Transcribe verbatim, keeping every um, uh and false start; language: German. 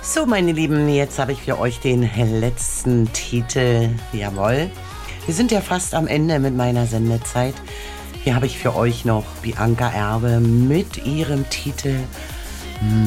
So, meine Lieben, jetzt habe ich für euch den letzten Titel. Jawohl. Wir sind ja fast am Ende mit meiner Sendezeit. Hier habe ich für euch noch Bianca Erbe mit ihrem Titel